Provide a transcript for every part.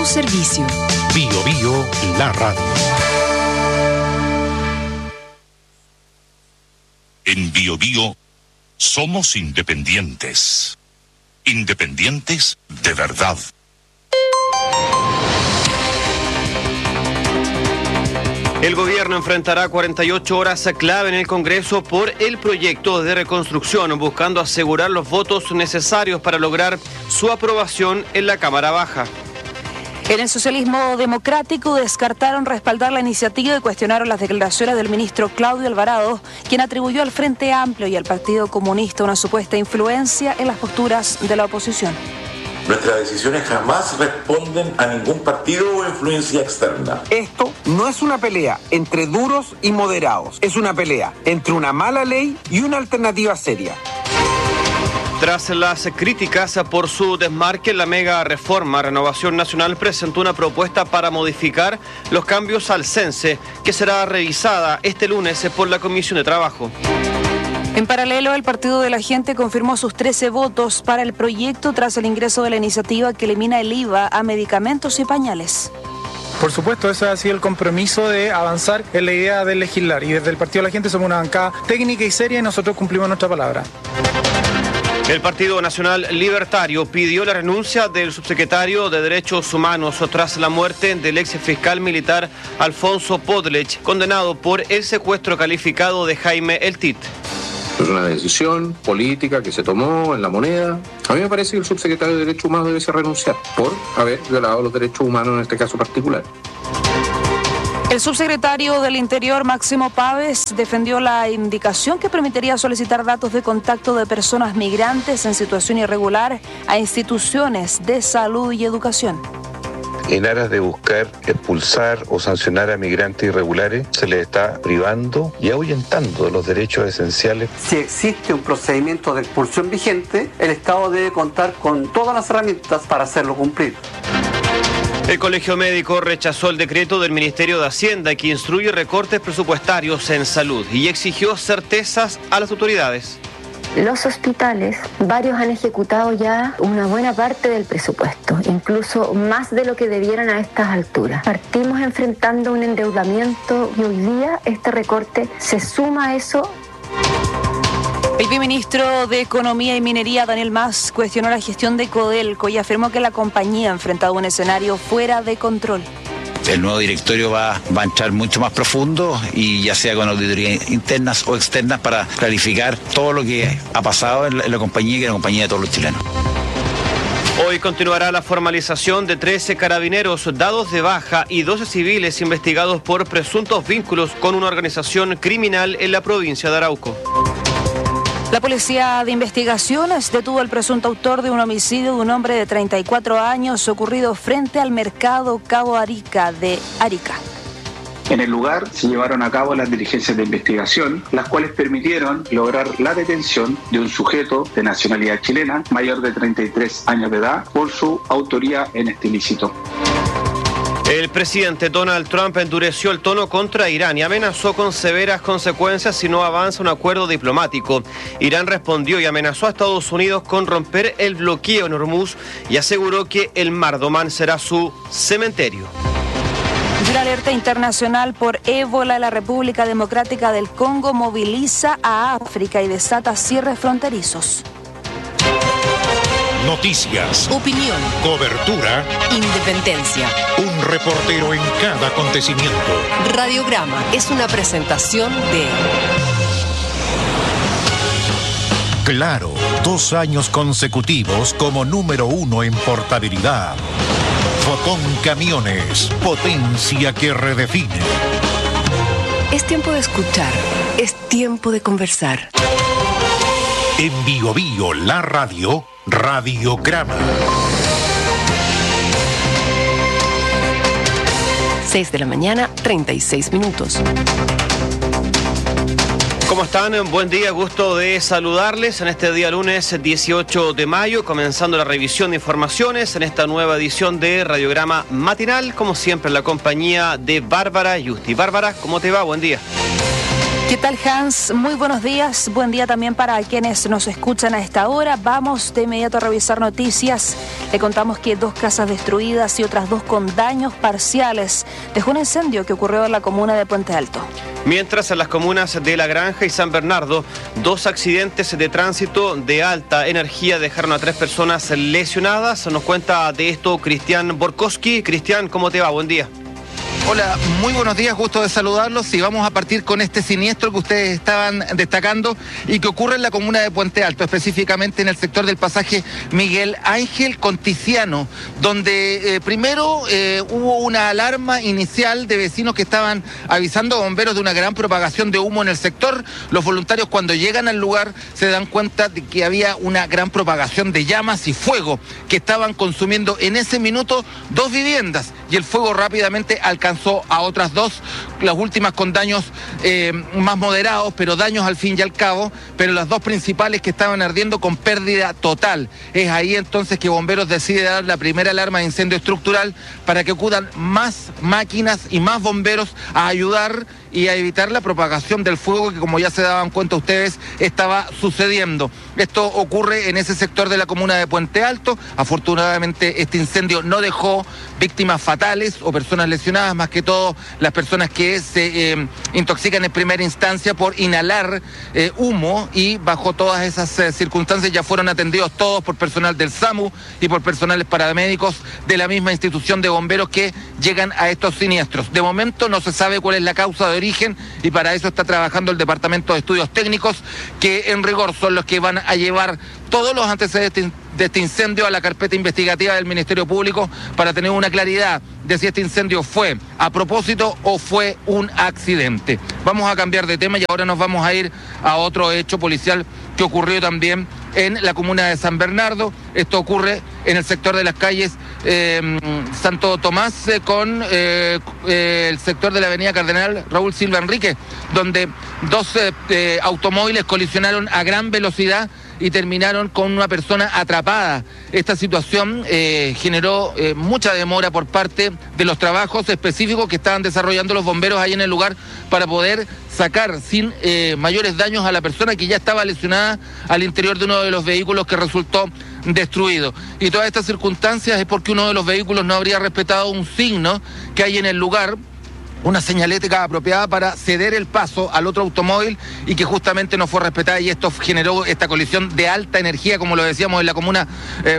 servicio. Bio Bio, la radio. En Bio Bio somos independientes. Independientes de verdad. El gobierno enfrentará 48 horas clave en el Congreso por el proyecto de reconstrucción, buscando asegurar los votos necesarios para lograr su aprobación en la Cámara Baja. En el socialismo democrático descartaron respaldar la iniciativa y cuestionaron las declaraciones del ministro Claudio Alvarado, quien atribuyó al Frente Amplio y al Partido Comunista una supuesta influencia en las posturas de la oposición. Nuestras decisiones jamás responden a ningún partido o influencia externa. Esto no es una pelea entre duros y moderados, es una pelea entre una mala ley y una alternativa seria. Tras las críticas por su desmarque en la mega reforma, Renovación Nacional presentó una propuesta para modificar los cambios al CENSE, que será revisada este lunes por la Comisión de Trabajo. En paralelo, el Partido de la Gente confirmó sus 13 votos para el proyecto tras el ingreso de la iniciativa que elimina el IVA a medicamentos y pañales. Por supuesto, ese ha sido el compromiso de avanzar en la idea de legislar. Y desde el Partido de la Gente somos una bancada técnica y seria y nosotros cumplimos nuestra palabra. El Partido Nacional Libertario pidió la renuncia del subsecretario de Derechos Humanos tras la muerte del ex fiscal militar Alfonso Podlech, condenado por el secuestro calificado de Jaime El Tit. Es una decisión política que se tomó en La Moneda. A mí me parece que el subsecretario de Derechos Humanos debe renunciar por haber violado los derechos humanos en este caso particular. El subsecretario del Interior, Máximo Páez, defendió la indicación que permitiría solicitar datos de contacto de personas migrantes en situación irregular a instituciones de salud y educación. En aras de buscar expulsar o sancionar a migrantes irregulares, se les está privando y ahuyentando de los derechos esenciales. Si existe un procedimiento de expulsión vigente, el Estado debe contar con todas las herramientas para hacerlo cumplir. El Colegio Médico rechazó el decreto del Ministerio de Hacienda que instruye recortes presupuestarios en salud y exigió certezas a las autoridades. Los hospitales, varios han ejecutado ya una buena parte del presupuesto, incluso más de lo que debieran a estas alturas. Partimos enfrentando un endeudamiento y hoy día este recorte se suma a eso. El viceministro de Economía y Minería, Daniel Mas, cuestionó la gestión de Codelco y afirmó que la compañía ha enfrentado un escenario fuera de control. El nuevo directorio va a entrar mucho más profundo y ya sea con auditorías internas o externas para clarificar todo lo que ha pasado en la compañía, que es la compañía de todos los chilenos. Hoy continuará la formalización de 13 carabineros dados de baja y 12 civiles investigados por presuntos vínculos con una organización criminal en la provincia de Arauco. La Policía de Investigaciones detuvo al presunto autor de un homicidio de un hombre de 34 años ocurrido frente al mercado Cabo Arica de Arica. En el lugar se llevaron a cabo las diligencias de investigación, las cuales permitieron lograr la detención de un sujeto de nacionalidad chilena, mayor de 33 años de edad, por su autoría en este ilícito. El presidente Donald Trump endureció el tono contra Irán y amenazó con severas consecuencias si no avanza un acuerdo diplomático. Irán respondió y amenazó a Estados Unidos con romper el bloqueo en Hormuz y aseguró que el Mar de Omán será su cementerio. La alerta internacional por ébola en la República Democrática del Congo moviliza a África y desata cierres fronterizos. Noticias, opinión, cobertura, independencia. Un reportero en cada acontecimiento. Radiograma es una presentación de Claro, 2 años consecutivos como número 1 en portabilidad. Fotón Camiones, potencia que redefine. Es tiempo de escuchar, es tiempo de conversar. En Bio Bio, la radio, Radiograma. 6 de la mañana, 36 minutos. ¿Cómo están? Buen día, gusto de saludarles en este día lunes 18 de mayo, comenzando la revisión de informaciones en esta nueva edición de Radiograma Matinal, como siempre en la compañía de Bárbara Yusti. Bárbara, ¿cómo te va? Buen día. ¿Qué tal, Hans? Muy buenos días. Buen día también para quienes nos escuchan a esta hora. Vamos de inmediato a revisar noticias. Le contamos que 2 casas destruidas y otras 2 con daños parciales dejó un incendio que ocurrió en la comuna de Puente Alto. Mientras en las comunas de La Granja y San Bernardo, 2 accidentes de tránsito de alta energía dejaron a 3 personas lesionadas. Nos cuenta de esto Cristian Borkowski. Cristian, ¿cómo te va? Buen día. Hola, muy buenos días, gusto de saludarlos y vamos a partir con este siniestro que ustedes estaban destacando y que ocurre en la comuna de Puente Alto, específicamente en el sector del pasaje Miguel Ángel Conticiano, donde primero hubo una alarma inicial de vecinos que estaban avisando a bomberos de una gran propagación de humo en el sector. Los voluntarios cuando llegan al lugar se dan cuenta de que había una gran propagación de llamas y fuego que estaban consumiendo en ese minuto 2 viviendas y el fuego rápidamente alcanzó a otras 2, las últimas con daños más moderados, pero daños al fin y al cabo, pero las 2 principales que estaban ardiendo con pérdida total. Es ahí entonces que bomberos decide dar la primera alarma de incendio estructural para que acudan más máquinas y más bomberos a ayudar y a evitar la propagación del fuego que, como ya se daban cuenta ustedes, estaba sucediendo. Esto ocurre en ese sector de la comuna de Puente Alto. Afortunadamente este incendio no dejó víctimas fatales o personas lesionadas, más que todo las personas que se intoxican en primera instancia por inhalar humo, y bajo todas esas circunstancias ya fueron atendidos todos por personal del SAMU y por personales paramédicos de la misma institución de bomberos que llegan a estos siniestros. De momento no se sabe cuál es la causa de origen y para eso está trabajando el Departamento de Estudios Técnicos, que en rigor son los que van a llevar todos los antecedentes de este incendio a la carpeta investigativa del Ministerio Público para tener una claridad de si este incendio fue a propósito o fue un accidente. Vamos a cambiar de tema y ahora nos vamos a ir a otro hecho policial que ocurrió también en la comuna de San Bernardo. Esto ocurre en el sector de las calles Santo Tomás con el sector de la avenida Cardenal Raúl Silva Enrique, donde 2 automóviles colisionaron a gran velocidad y terminaron con una persona atrapada. Esta situación generó mucha demora por parte de los trabajos específicos que estaban desarrollando los bomberos ahí en el lugar para poder sacar sin mayores daños a la persona que ya estaba lesionada al interior de uno de los vehículos que resultó destruido. Y todas estas circunstancias es porque uno de los vehículos no habría respetado un signo que hay en el lugar, una señalética apropiada para ceder el paso al otro automóvil y que justamente no fue respetada, y esto generó esta colisión de alta energía, como lo decíamos, en la comuna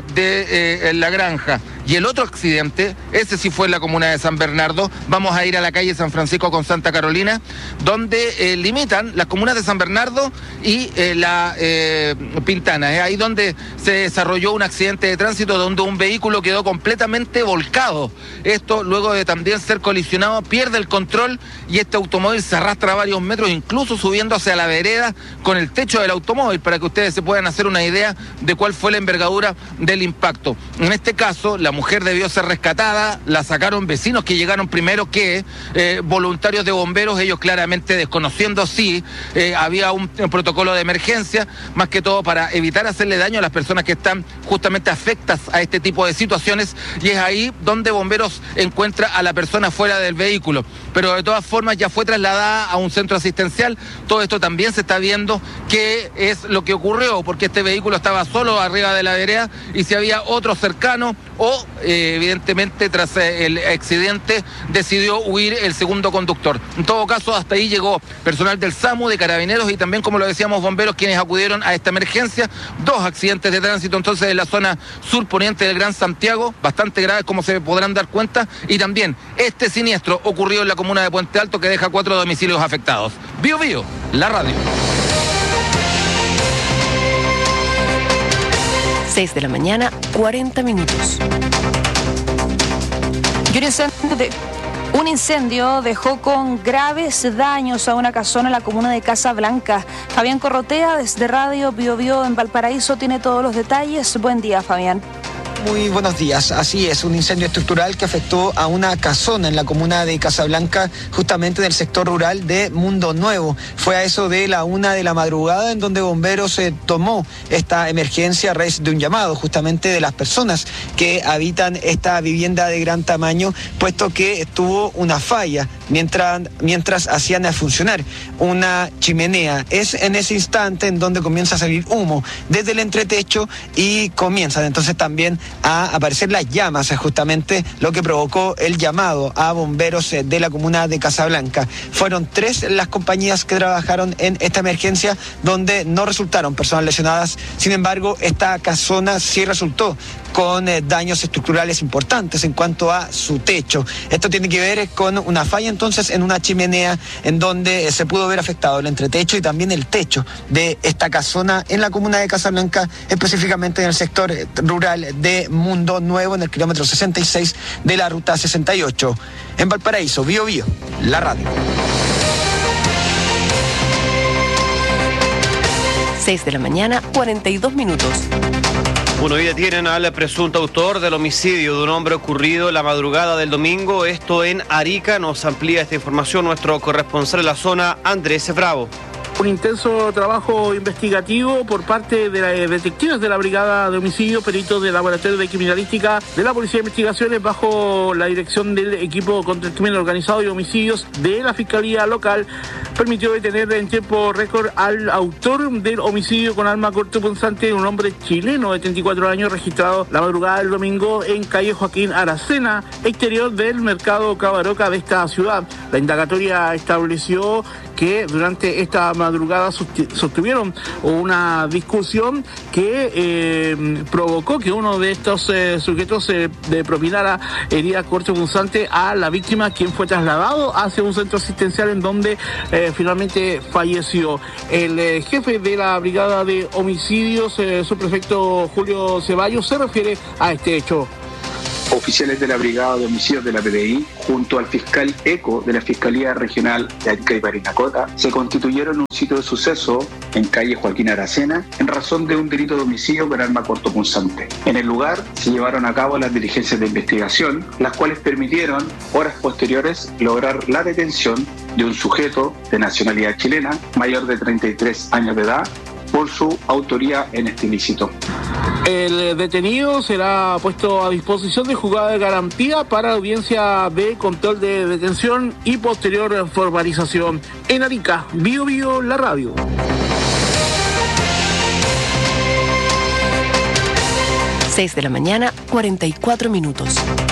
de La Granja. Y el otro accidente, ese sí fue en la comuna de San Bernardo. Vamos a ir a la calle San Francisco con Santa Carolina, donde limitan las comunas de San Bernardo y la Pintana. Es ahí donde se desarrolló un accidente de tránsito donde un vehículo quedó completamente volcado. Esto, luego de también ser colisionado, pierde el control y este automóvil se arrastra varios metros, incluso subiéndose a la vereda con el techo del automóvil, para que ustedes se puedan hacer una idea de cuál fue la envergadura del impacto. En este caso, la mujer debió ser rescatada, la sacaron vecinos que llegaron primero que voluntarios de bomberos, ellos claramente desconociendo si había un protocolo de emergencia, más que todo para evitar hacerle daño a las personas que están justamente afectas a este tipo de situaciones, y es ahí donde bomberos encuentra a la persona fuera del vehículo, pero de todas formas ya fue trasladada a un centro asistencial. Todo esto también se está viendo qué es lo que ocurrió, porque este vehículo estaba solo arriba de la vereda y si había otro cercano o evidentemente tras el accidente decidió huir el segundo conductor. En todo caso, hasta ahí llegó personal del SAMU, de Carabineros y también, como lo decíamos, bomberos, quienes acudieron a esta emergencia. 2 accidentes de tránsito entonces en la zona surponiente del Gran Santiago, bastante graves como se podrán dar cuenta, y también este siniestro ocurrió en la comuna de Puente Alto que deja 4 domicilios afectados. Bio Bio, la radio. 6 de la mañana, 40 minutos. Un incendio dejó con graves daños a una casona en la comuna de Casablanca. Fabián Corrotea, desde Radio Bio Bio en Valparaíso, tiene todos los detalles. Buen día, Fabián. Muy buenos días. Así es, un incendio estructural que afectó a una casona en la comuna de Casablanca, justamente del sector rural de Mundo Nuevo. Fue a eso de la 1 de la madrugada en donde bomberos tomó esta emergencia a raíz de un llamado justamente de las personas que habitan esta vivienda de gran tamaño, puesto que tuvo una falla mientras hacían funcionar una chimenea. Es en ese instante en donde comienza a salir humo desde el entretecho y comienzan entonces también a aparecer las llamas, justamente lo que provocó el llamado a bomberos de la comuna de Casablanca. Fueron 3 las compañías que trabajaron en esta emergencia, donde no resultaron personas lesionadas. Sin embargo, esta casona sí resultó con daños estructurales importantes en cuanto a su techo. Esto tiene que ver con una falla entonces en una chimenea en donde se pudo ver afectado el entretecho y también el techo de esta casona en la comuna de Casablanca, específicamente en el sector rural de Mundo Nuevo, en el kilómetro 66 de la ruta 68. En Valparaíso, Bío Bío, la radio. 6 de la mañana, 42 minutos. Bueno, hoy detienen al presunto autor del homicidio de un hombre ocurrido la madrugada del domingo, esto en Arica. Nos amplía esta información nuestro corresponsal en la zona, Andrés Bravo. Un intenso trabajo investigativo por parte de detectives de la Brigada de Homicidios, peritos del Laboratorio de Criminalística de la Policía de Investigaciones, bajo la dirección del equipo contra el crimen organizado y homicidios de la Fiscalía Local, permitió detener en tiempo récord al autor del homicidio con arma cortopunzante, un hombre chileno de 34 años, registrado la madrugada del domingo en calle Joaquín Aracena, exterior del mercado Cabaroca de esta ciudad. La indagatoria estableció que durante esta madrugada sostuvieron una discusión que provocó que uno de estos sujetos le propinara herida cortopunzante a la víctima, quien fue trasladado hacia un centro asistencial en donde finalmente falleció. El jefe de la Brigada de Homicidios, subprefecto Julio Ceballos, se refiere a este hecho. Oficiales de la Brigada de Homicidios de la PDI, junto al fiscal ECO de la Fiscalía Regional de Arica y Parinacota, se constituyeron en un sitio de suceso en calle Joaquín Aracena en razón de un delito de homicidio con arma cortopunzante. En el lugar se llevaron a cabo las diligencias de investigación, las cuales permitieron, horas posteriores, lograr la detención de un sujeto de nacionalidad chilena, mayor de 33 años de edad, por su autoría en este ilícito. El detenido será puesto a disposición de juzgado de garantía para audiencia de control de detención y posterior formalización. En Arica, Bío Bío, la radio. Seis de la mañana, 44 minutos.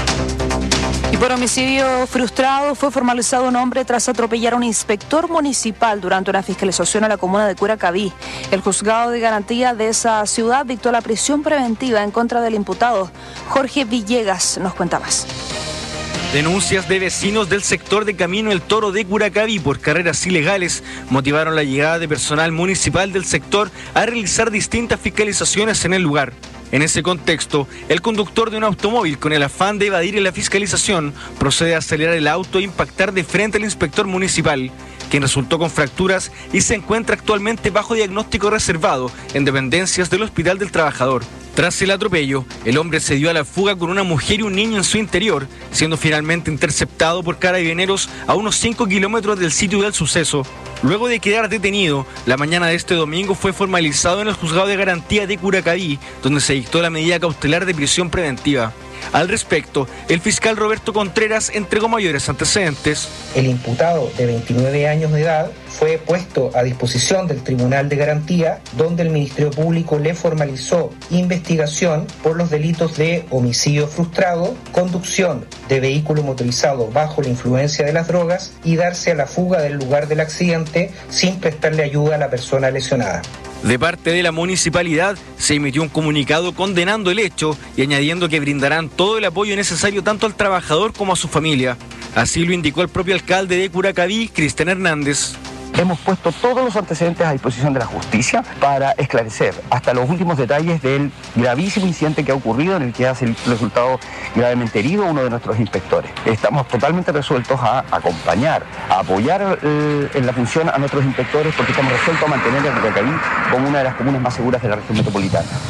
Y por homicidio frustrado fue formalizado un hombre tras atropellar a un inspector municipal durante una fiscalización a la comuna de Curacaví. El juzgado de garantía de esa ciudad dictó la prisión preventiva en contra del imputado. Jorge Villegas nos cuenta más. Denuncias de vecinos del sector de Camino El Toro de Curacaví por carreras ilegales motivaron la llegada de personal municipal del sector a realizar distintas fiscalizaciones en el lugar. En ese contexto, el conductor de un automóvil, con el afán de evadir la fiscalización, procede a acelerar el auto e impactar de frente al inspector municipal, quien resultó con fracturas y se encuentra actualmente bajo diagnóstico reservado en dependencias del Hospital del Trabajador. Tras el atropello, el hombre se dio a la fuga con una mujer y un niño en su interior, siendo finalmente interceptado por carabineros a unos 5 kilómetros del sitio del suceso. Luego de quedar detenido, la mañana de este domingo fue formalizado en el juzgado de garantía de Curacaví, donde se dictó la medida cautelar de prisión preventiva. Al respecto, el fiscal Roberto Contreras entregó mayores antecedentes. El imputado de 29 años de edad fue puesto a disposición del Tribunal de Garantía, donde el Ministerio Público le formalizó investigación por los delitos de homicidio frustrado, conducción de vehículo motorizado bajo la influencia de las drogas y darse a la fuga del lugar del accidente sin prestarle ayuda a la persona lesionada. De parte de la municipalidad se emitió un comunicado condenando el hecho y añadiendo que brindarán todo el apoyo necesario tanto al trabajador como a su familia. Así lo indicó el propio alcalde de Curacaví, Cristian Hernández. Hemos puesto todos los antecedentes a disposición de la justicia para esclarecer hasta los últimos detalles del gravísimo incidente que ha ocurrido, en el que ha resultado gravemente herido uno de nuestros inspectores. Estamos totalmente resueltos a acompañar, a apoyar en la función a nuestros inspectores, porque estamos resueltos a mantener a Curacaví como una de las comunas más seguras de la región metropolitana.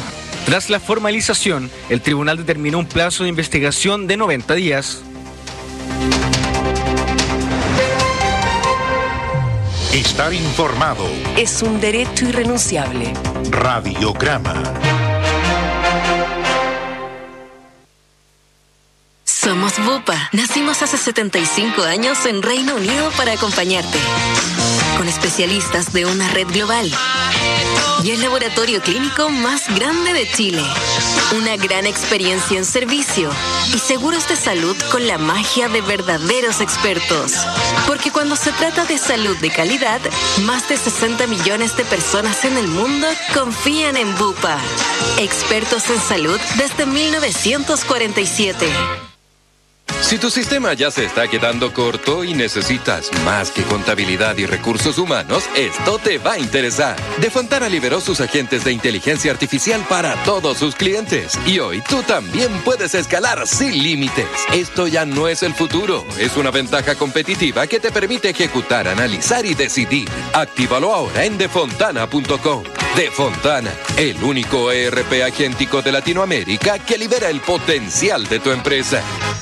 Tras la formalización, el tribunal determinó un plazo de investigación de 90 días. Estar informado es un derecho irrenunciable. Radiograma. Somos Bupa. Nacimos hace 75 años en Reino Unido para acompañarte. Con especialistas de una red global. Y el laboratorio clínico más grande de Chile. Una gran experiencia en servicio. Y seguros de salud con la magia de verdaderos expertos. Porque cuando se trata de salud de calidad, más de 60 millones de personas en el mundo confían en Bupa. Expertos en salud desde 1947. Si tu sistema ya se está quedando corto y necesitas más que contabilidad y recursos humanos, esto te va a interesar. De Fontana liberó sus agentes de inteligencia artificial para todos sus clientes. Y hoy tú también puedes escalar sin límites. Esto ya no es el futuro. Es una ventaja competitiva que te permite ejecutar, analizar y decidir. Actívalo ahora en defontana.com. De Fontana, el único ERP agéntico de Latinoamérica que libera el potencial de tu empresa.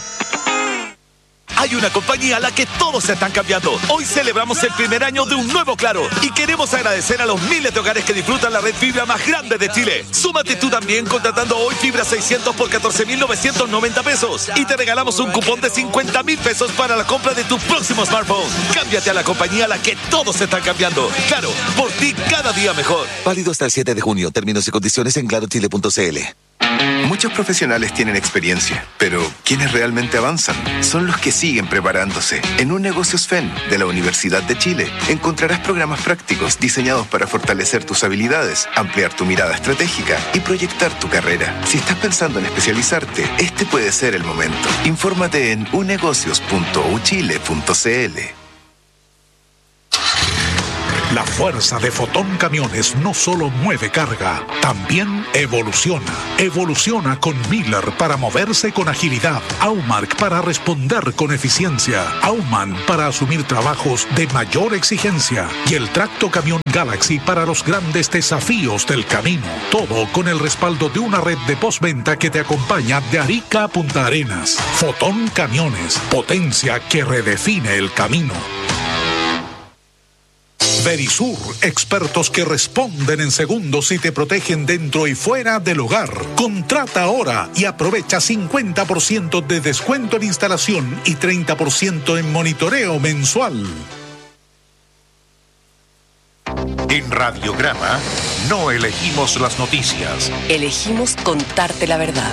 Hay una compañía a la que todos se están cambiando. Hoy celebramos el primer año de un nuevo Claro y queremos agradecer a los miles de hogares que disfrutan la red fibra más grande de Chile. Súmate tú también contratando hoy fibra 600 por 14.990 pesos y te regalamos un cupón de 50.000 pesos para la compra de tu próximo smartphone. Cámbiate a la compañía a la que todos se están cambiando. Claro, por ti cada día mejor. Válido hasta el 7 de junio. Términos y condiciones en clarochile.cl. Muchos profesionales tienen experiencia, pero quienes realmente avanzan son los que siguen preparándose. En UNegocios FEN de la Universidad de Chile encontrarás programas prácticos diseñados para fortalecer tus habilidades, ampliar tu mirada estratégica y proyectar tu carrera. Si estás pensando en especializarte, este puede ser el momento. Infórmate en unegocios.uchile.cl. La fuerza de Fotón Camiones no solo mueve carga, también evoluciona. Evoluciona con Miller para moverse con agilidad, Aumark para responder con eficiencia, Aumann para asumir trabajos de mayor exigencia y el Tracto Camión Galaxy para los grandes desafíos del camino. Todo con el respaldo de una red de postventa que te acompaña de Arica a Punta Arenas. Fotón Camiones, potencia que redefine el camino. Verisur, expertos que responden en segundos y te protegen dentro y fuera del hogar. Contrata ahora y aprovecha 50% de descuento en instalación y 30% en monitoreo mensual. En Radiograma no elegimos las noticias. Elegimos contarte la verdad.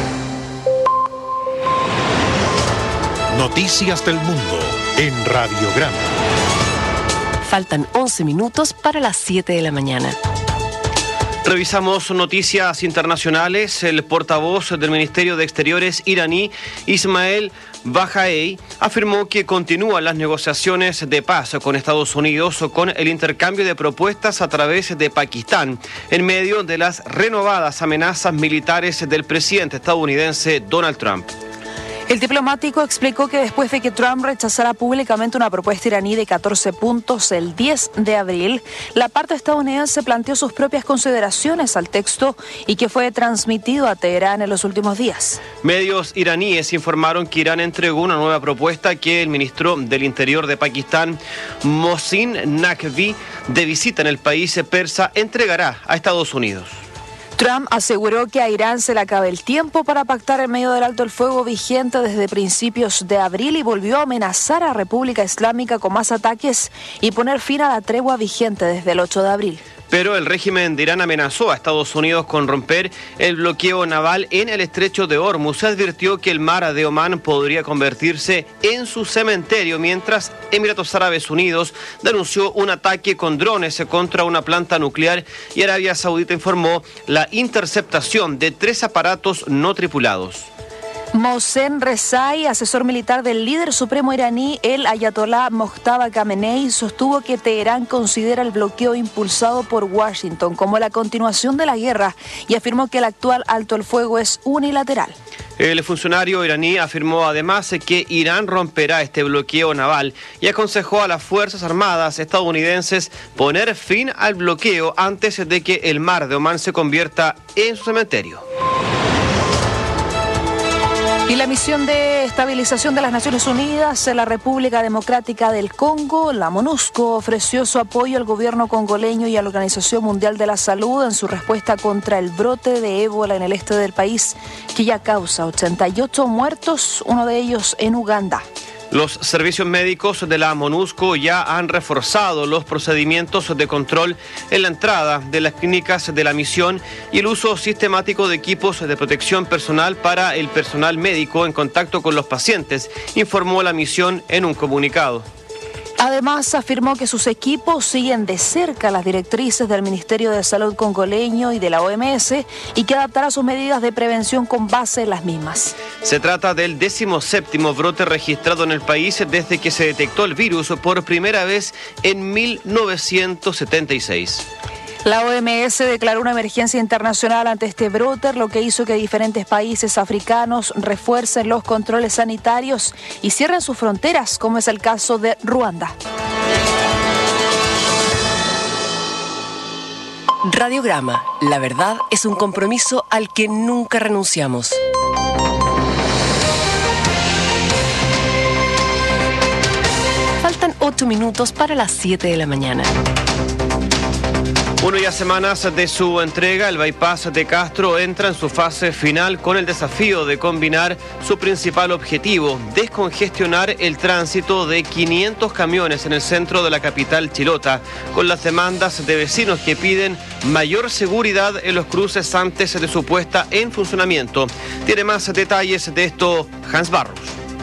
Noticias del mundo en Radiograma. Faltan 11 minutos para las 7 de la mañana. Revisamos noticias internacionales. El portavoz del Ministerio de Exteriores iraní, Ismail Bahaei, afirmó que continúan las negociaciones de paz con Estados Unidos con el intercambio de propuestas a través de Pakistán, en medio de las renovadas amenazas militares del presidente estadounidense Donald Trump. El diplomático explicó que después de que Trump rechazara públicamente una propuesta iraní de 14 puntos el 10 de abril, la parte estadounidense planteó sus propias consideraciones al texto y que fue transmitido a Teherán en los últimos días. Medios iraníes informaron que Irán entregó una nueva propuesta que el ministro del Interior de Pakistán, Mohsin Naqvi, de visita en el país persa, entregará a Estados Unidos. Trump aseguró que a Irán se le acaba el tiempo para pactar en medio del alto el fuego vigente desde principios de abril y volvió a amenazar a República Islámica con más ataques y poner fin a la tregua vigente desde el 8 de abril. Pero el régimen de Irán amenazó a Estados Unidos con romper el bloqueo naval en el estrecho de Hormuz. Se advirtió que el mar de Omán podría convertirse en su cementerio, mientras Emiratos Árabes Unidos denunció un ataque con drones contra una planta nuclear y Arabia Saudita informó la interceptación de 3 aparatos no tripulados. Mohsen Rezai, asesor militar del líder supremo iraní, el ayatolá Mojtaba Khamenei, sostuvo que Teherán considera el bloqueo impulsado por Washington como la continuación de la guerra y afirmó que el actual alto el fuego es unilateral. El funcionario iraní afirmó además que Irán romperá este bloqueo naval y aconsejó a las Fuerzas Armadas estadounidenses poner fin al bloqueo antes de que el mar de Omán se convierta en su cementerio. Y la misión de estabilización de las Naciones Unidas en la República Democrática del Congo, la MONUSCO, ofreció su apoyo al gobierno congoleño y a la Organización Mundial de la Salud en su respuesta contra el brote de ébola en el este del país, que ya causa 88 muertos, uno de ellos en Uganda. Los servicios médicos de la MONUSCO ya han reforzado los procedimientos de control en la entrada de las clínicas de la misión y el uso sistemático de equipos de protección personal para el personal médico en contacto con los pacientes, informó la misión en un comunicado. Además, afirmó que sus equipos siguen de cerca las directrices del Ministerio de Salud congoleño y de la OMS y que adaptará sus medidas de prevención con base en las mismas. Se trata del 17º brote registrado en el país desde que se detectó el virus por primera vez en 1976. La OMS declaró una emergencia internacional ante este brote, lo que hizo que diferentes países africanos refuercen los controles sanitarios y cierren sus fronteras, como es el caso de Ruanda. Radiograma. La verdad es un compromiso al que nunca renunciamos. Faltan 8 minutos para las 7 de la mañana. Bueno, ya semanas de su entrega, el bypass de Castro entra en su fase final con el desafío de combinar su principal objetivo, descongestionar el tránsito de 500 camiones en el centro de la capital chilota, con las demandas de vecinos que piden mayor seguridad en los cruces antes de su puesta en funcionamiento. Tiene más detalles de esto Hans Barros.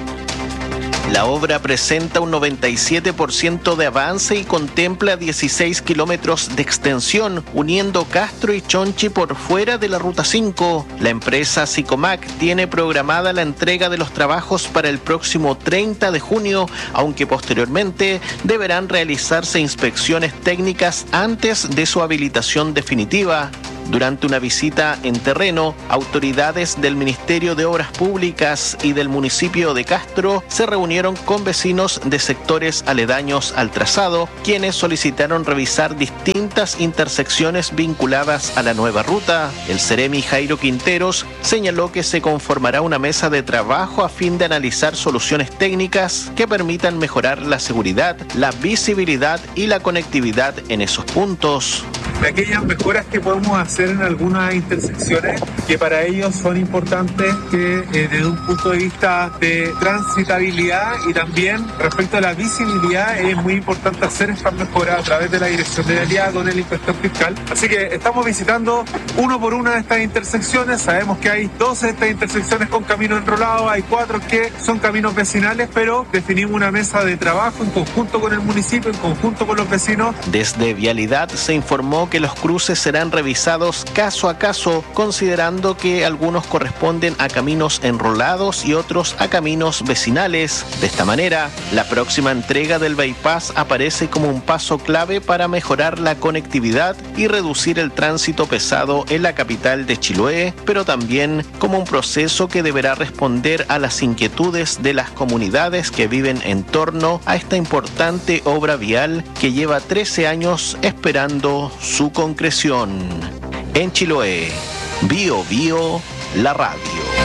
La obra presenta un 97% de avance y contempla 16 kilómetros de extensión, uniendo Castro y Chonchi por fuera de la Ruta 5. La empresa Sicomac tiene programada la entrega de los trabajos para el próximo 30 de junio, aunque posteriormente deberán realizarse inspecciones técnicas antes de su habilitación definitiva. Durante una visita en terreno, autoridades del Ministerio de Obras Públicas y del municipio de Castro se reunieron con vecinos de sectores aledaños al trazado, quienes solicitaron revisar distintas intersecciones vinculadas a la nueva ruta. El Seremi Jairo Quinteros señaló que se conformará una mesa de trabajo a fin de analizar soluciones técnicas que permitan mejorar la seguridad, la visibilidad y la conectividad en esos puntos. De aquellas mejoras que podemos hacer en algunas intersecciones que para ellos son importantes, que desde un punto de vista de transitabilidad y también respecto a la visibilidad es muy importante hacer estas mejoras a través de la Dirección de Vialidad con el inspector fiscal. Así que estamos visitando uno por una de estas intersecciones. Sabemos que hay 12 de estas intersecciones con caminos enrolados, hay 4 que son caminos vecinales, pero definimos una mesa de trabajo en conjunto con el municipio, en conjunto con los vecinos. Desde Vialidad se informó que los cruces serán revisados caso a caso, considerando que algunos corresponden a caminos enrolados y otros a caminos vecinales. De esta manera, la próxima entrega del bypass aparece como un paso clave para mejorar la conectividad y reducir el tránsito pesado en la capital de Chiloé, pero también como un proceso que deberá responder a las inquietudes de las comunidades que viven en torno a esta importante obra vial que lleva 13 años esperando su concreción. En Chiloé, Bio Bio, la radio.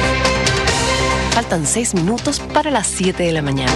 Faltan 6 minutos para las 7 de la mañana.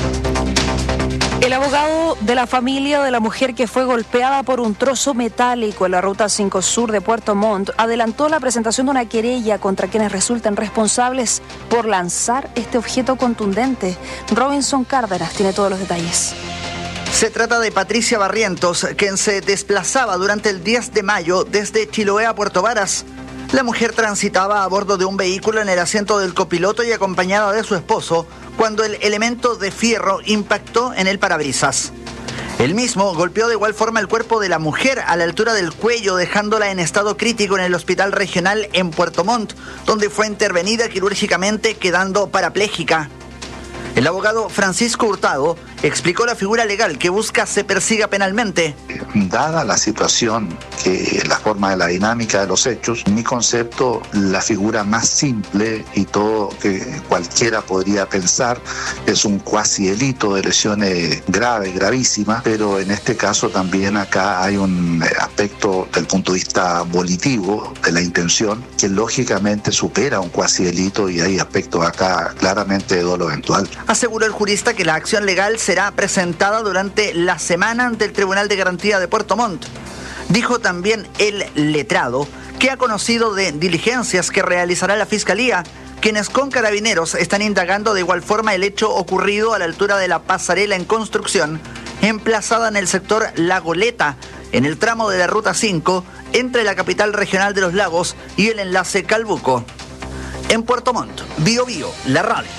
El abogado de la familia de la mujer que fue golpeada por un trozo metálico en la Ruta 5 Sur de Puerto Montt adelantó la presentación de una querella contra quienes resulten responsables por lanzar este objeto contundente. Robinson Cárdenas tiene todos los detalles. Se trata de Patricia Barrientos, quien se desplazaba durante el 10 de mayo desde Chiloé a Puerto Varas. La mujer transitaba a bordo de un vehículo en el asiento del copiloto y acompañada de su esposo cuando el elemento de fierro impactó en el parabrisas. El mismo golpeó de igual forma el cuerpo de la mujer a la altura del cuello, dejándola en estado crítico en el hospital regional en Puerto Montt, donde fue intervenida quirúrgicamente quedando parapléjica. El abogado Francisco Hurtado explicó la figura legal que busca se persiga penalmente. Dada la situación, la forma de la dinámica de los hechos, en mi concepto, la figura más simple y todo que cualquiera podría pensar es un cuasi delito de lesiones graves, gravísimas, pero en este caso también acá hay un aspecto del punto de vista volitivo de la intención que lógicamente supera un cuasi delito y hay aspectos acá claramente de dolo eventual. Aseguró el jurista que la acción legal será presentada durante la semana ante el Tribunal de Garantía de Puerto Montt. Dijo también el letrado que ha conocido de diligencias que realizará la Fiscalía, quienes con Carabineros están indagando de igual forma el hecho ocurrido a la altura de la pasarela en construcción, emplazada en el sector La Goleta, en el tramo de la Ruta 5, entre la capital regional de Los Lagos y el enlace Calbuco. En Puerto Montt, Bio Bio, la radio.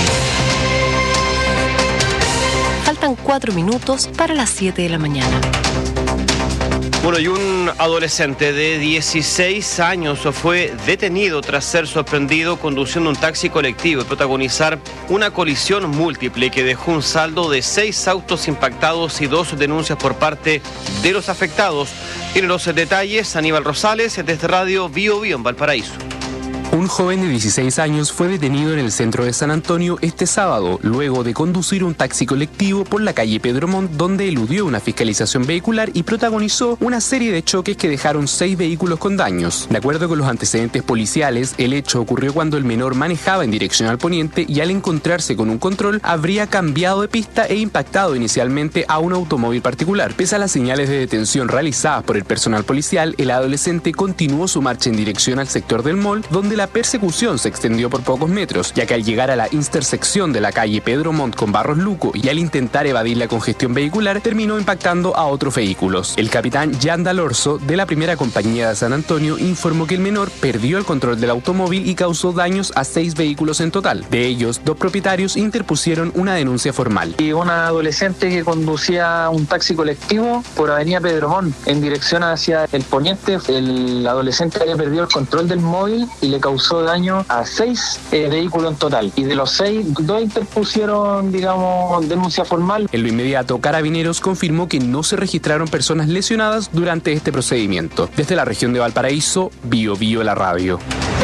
Faltan 4 minutos para las 7 de la mañana. Bueno, y un adolescente de 16 años fue detenido tras ser sorprendido conduciendo un taxi colectivo y protagonizar una colisión múltiple que dejó un saldo de 6 autos impactados y 2 denuncias por parte de los afectados. Tiene los detalles Aníbal Rosales desde Radio Bio Bio en Valparaíso. Un joven de 16 años fue detenido en el centro de San Antonio este sábado, luego de conducir un taxi colectivo por la calle Pedro Montt, donde eludió una fiscalización vehicular y protagonizó una serie de choques que dejaron 6 vehículos con daños. De acuerdo con los antecedentes policiales, el hecho ocurrió cuando el menor manejaba en dirección al poniente y al encontrarse con un control, habría cambiado de pista e impactado inicialmente a un automóvil particular. Pese a las señales de detención realizadas por el personal policial, el adolescente continuó su marcha en dirección al sector del mall, donde la persecución se extendió por pocos metros, ya que al llegar a la intersección de la calle Pedro Montt con Barros Luco y al intentar evadir la congestión vehicular, terminó impactando a otros vehículos. El capitán Jan Dalorzo, de la primera compañía de San Antonio, informó que el menor perdió el control del automóvil y causó daños a 6 vehículos en total. De ellos, 2 propietarios interpusieron una denuncia formal. Y una adolescente que conducía un taxi colectivo por avenida Pedro Montt en dirección hacia el poniente, el adolescente había perdido el control del móvil y le causó daño a 6 vehículos en total. Y de los 6, 2 interpusieron, denuncia formal. En lo inmediato, Carabineros confirmó que no se registraron personas lesionadas durante este procedimiento. Desde la región de Valparaíso, Bio Bio la radio.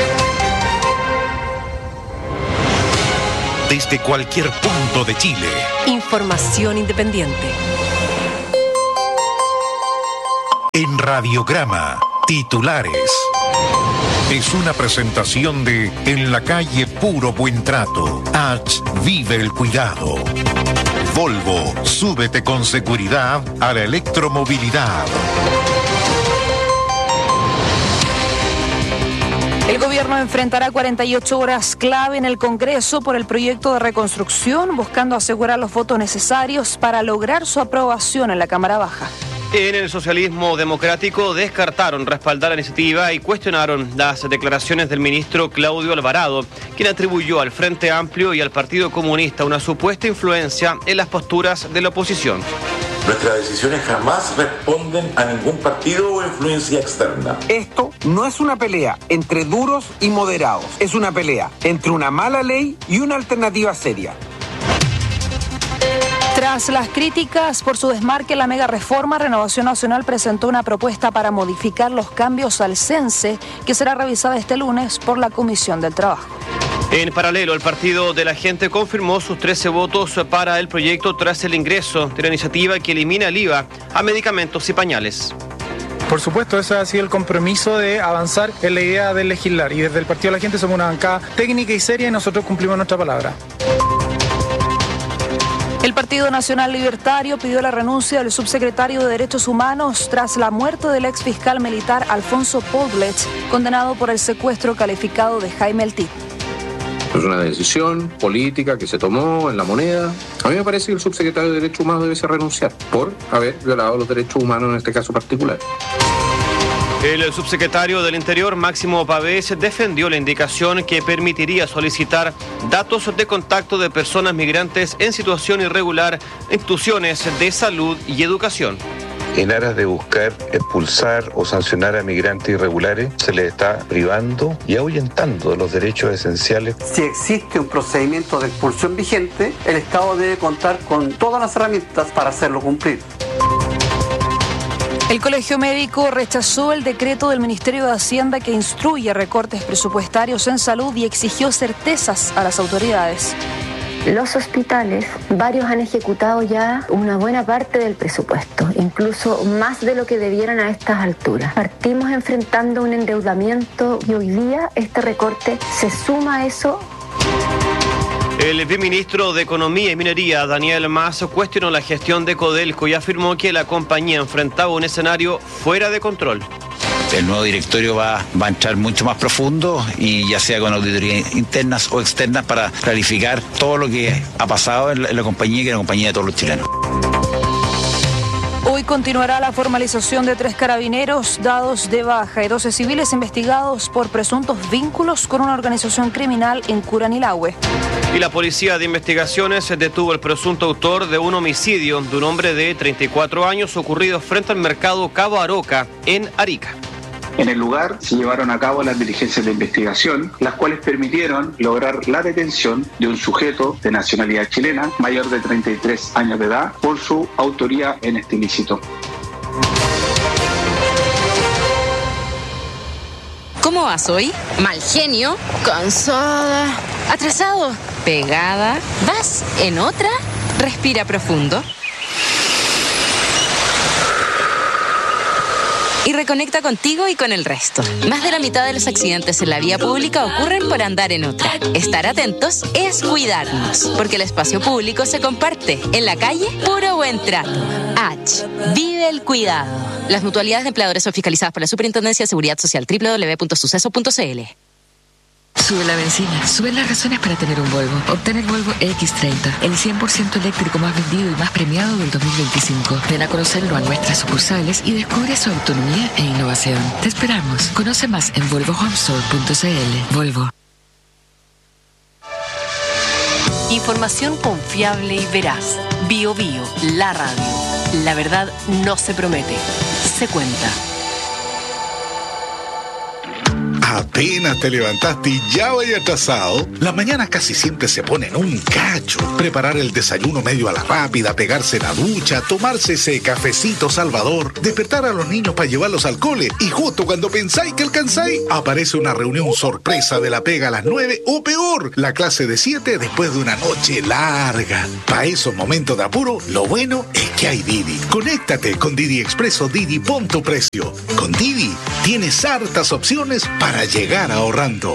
Desde cualquier punto de Chile. Información independiente. En Radiograma, titulares. Es una presentación de En la calle Puro Buen Trato. H. Vive el cuidado. Volvo, súbete con seguridad a la electromovilidad. El gobierno enfrentará 48 horas clave en el Congreso por el proyecto de reconstrucción, buscando asegurar los votos necesarios para lograr su aprobación en la Cámara Baja. En el socialismo democrático descartaron respaldar la iniciativa y cuestionaron las declaraciones del ministro Claudio Alvarado, quien atribuyó al Frente Amplio y al Partido Comunista una supuesta influencia en las posturas de la oposición. Nuestras decisiones jamás responden a ningún partido o influencia externa. Esto no es una pelea entre duros y moderados, es una pelea entre una mala ley y una alternativa seria. Tras las críticas por su desmarque en la mega reforma, Renovación Nacional presentó una propuesta para modificar los cambios al CENSE, que será revisada este lunes por la Comisión del Trabajo. En paralelo, el Partido de la Gente confirmó sus 13 votos para el proyecto tras el ingreso de la iniciativa que elimina el IVA a medicamentos y pañales. Por supuesto, ese ha sido el compromiso de avanzar en la idea de legislar. Y desde el Partido de la Gente somos una bancada técnica y seria y nosotros cumplimos nuestra palabra. El Partido Nacional Libertario pidió la renuncia del subsecretario de Derechos Humanos tras la muerte del exfiscal militar Alfonso Poblet, condenado por el secuestro calificado de Jaime El Tit. Es una decisión política que se tomó en La Moneda. A mí me parece que el subsecretario de Derechos Humanos debe renunciar por haber violado los derechos humanos en este caso particular. El subsecretario del Interior, Máximo Pavés, defendió la indicación que permitiría solicitar datos de contacto de personas migrantes en situación irregular en instituciones de salud y educación. En aras de buscar expulsar o sancionar a migrantes irregulares, se les está privando y ahuyentando de los derechos esenciales. Si existe un procedimiento de expulsión vigente, el Estado debe contar con todas las herramientas para hacerlo cumplir. El Colegio Médico rechazó el decreto del Ministerio de Hacienda que instruye recortes presupuestarios en salud y exigió certezas a las autoridades. Los hospitales, varios han ejecutado ya una buena parte del presupuesto, incluso más de lo que debieran a estas alturas. Partimos enfrentando un endeudamiento y hoy día este recorte se suma a eso. El viceministro de Economía y Minería, Daniel Mas, cuestionó la gestión de Codelco y afirmó que la compañía enfrentaba un escenario fuera de control. El nuevo directorio va a entrar mucho más profundo y ya sea con auditorías internas o externas para clarificar todo lo que ha pasado en la compañía, que es la compañía de todos los chilenos. Hoy continuará la formalización de 3 carabineros dados de baja y 12 civiles investigados por presuntos vínculos con una organización criminal en Curanilahue. Y la Policía de Investigaciones detuvo al presunto autor de un homicidio de un hombre de 34 años ocurrido frente al mercado Cabo Aroca, en Arica. En el lugar se llevaron a cabo las diligencias de investigación, las cuales permitieron lograr la detención de un sujeto de nacionalidad chilena, mayor de 33 años de edad, por su autoría en este ilícito. ¿Cómo vas hoy? Mal genio, cansada, atrasado, pegada. ¿Vas en otra? Respira profundo. Y reconecta contigo y con el resto. Más de la mitad de los accidentes en la vía pública ocurren por andar en otra. Estar atentos es cuidarnos, porque el espacio público se comparte. En la calle, puro buen trato. H. Vive el cuidado. Las mutualidades de empleadores son fiscalizadas por la Superintendencia de Seguridad Social. www.suceso.cl. Sube la benzina, suben las razones para tener un Volvo. Obtén el Volvo X30, el 100% eléctrico más vendido y más premiado del 2025. Ven a conocerlo a nuestras sucursales y descubre su autonomía e innovación. Te esperamos. Conoce más en volvohomestore.cl. Volvo. Información confiable y veraz. Bio Bio, la radio. La verdad no se promete, se cuenta. Apenas te levantaste y ya vaya atrasado. Las mañanas casi siempre se ponen un cacho. Preparar el desayuno medio a la rápida, pegarse la ducha, tomarse ese cafecito salvador, despertar a los niños para llevarlos al cole y justo cuando pensáis que alcanzáis, aparece una reunión sorpresa de la pega a las 9 o peor, la clase de 7 después de una noche larga. Para esos momentos de apuro, lo bueno es que hay Didi. Conéctate con Didi Expreso Didi, pon tu precio. Con Didi tienes hartas opciones para llegar ahorrando.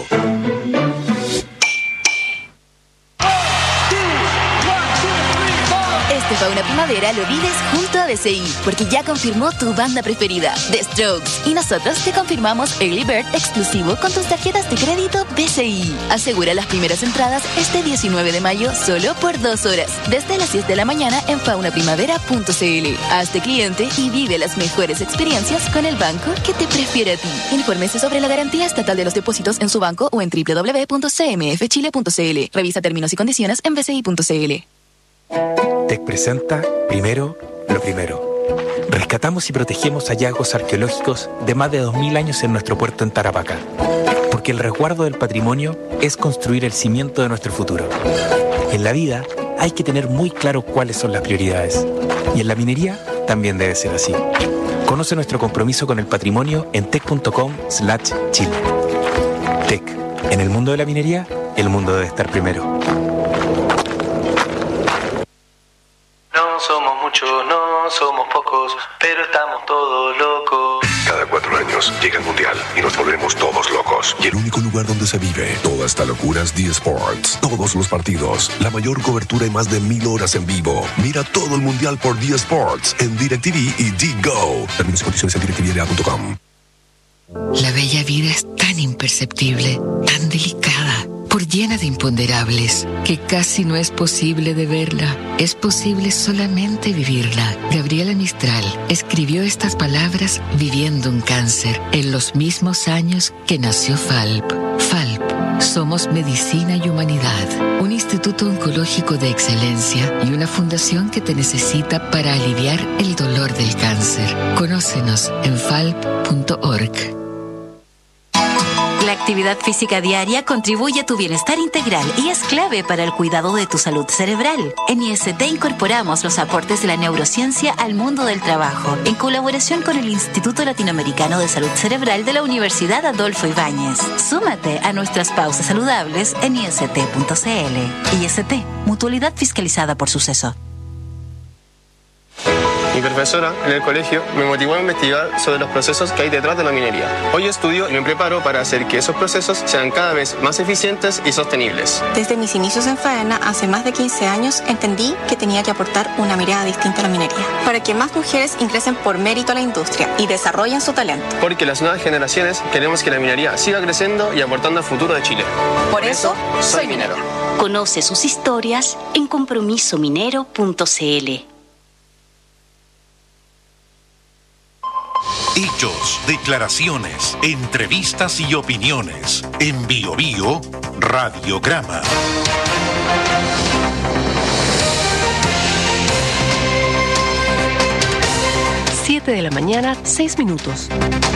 Este Fauna Primavera lo vives junto a DCI, porque ya confirmó tu banda preferida, The Strokes. Y nosotros te confirmamos Early Bird exclusivo con tus tarjetas de crédito DCI. Asegura las primeras entradas este 19 de mayo solo por 2 horas, desde las 10 de la mañana en faunaprimavera.cl. Hazte cliente y vive las mejores experiencias con el banco que te prefiere a ti. Infórmese sobre la garantía estatal de los depósitos en su banco o en www.cmfchile.cl. Revisa términos y condiciones en bci.cl. TEC presenta Primero lo Primero. Rescatamos y protegemos hallazgos arqueológicos de más de 2000 años en nuestro puerto en Tarapacá. Porque el resguardo del patrimonio es construir el cimiento de nuestro futuro. En la vida hay que tener muy claro cuáles son las prioridades. Y en la minería también debe ser así. Conoce nuestro compromiso con el patrimonio en tec.com/Chile. TEC. En el mundo de la minería, el mundo debe estar primero. No somos muchos, no somos pocos, pero estamos todos locos. Cada 4 años llega el Mundial y nos volvemos todos locos. Y el único lugar donde se vive toda esta locura es D Sports. Todos los partidos, la mayor cobertura y más de 1000 horas en vivo. Mira todo el Mundial por D Sports en DirecTV y DGO. Términos y condiciones en directvda.com. La bella vida es tan imperceptible, tan delicada. por llena de imponderables, que casi no es posible de verla, es posible solamente vivirla. Gabriela Mistral escribió estas palabras viviendo un cáncer en los mismos años que nació FALP. FALP, somos medicina y humanidad, un instituto oncológico de excelencia y una fundación que te necesita para aliviar el dolor del cáncer. Conócenos en falp.org. La actividad física diaria contribuye a tu bienestar integral y es clave para el cuidado de tu salud cerebral. En IST incorporamos los aportes de la neurociencia al mundo del trabajo, en colaboración con el Instituto Latinoamericano de Salud Cerebral de la Universidad Adolfo Ibáñez. Súmate a nuestras pausas saludables en ist.cl. IST, mutualidad fiscalizada por Suceso. Mi profesora en el colegio me motivó a investigar sobre los procesos que hay detrás de la minería. Hoy estudio y me preparo para hacer que esos procesos sean cada vez más eficientes y sostenibles. Desde mis inicios en Faena, hace más de 15 años, entendí que tenía que aportar una mirada distinta a la minería, para que más mujeres ingresen por mérito a la industria y desarrollen su talento. Porque las nuevas generaciones queremos que la minería siga creciendo y aportando al futuro de Chile. Por eso, soy minero. Conoce sus historias en compromisominero.cl. Hechos, declaraciones, entrevistas y opiniones. En Bio Bio, Radiograma. 7 de la mañana, 6 minutos.